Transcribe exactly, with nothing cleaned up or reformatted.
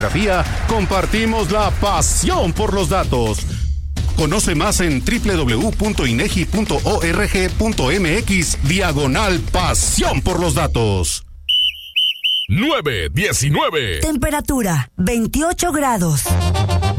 Compartimos la pasión por los datos. Conoce más en doble u doble u doble u punto inegi punto org punto mx diagonal pasión por los datos. nueve diecinueve. Temperatura veintiocho grados.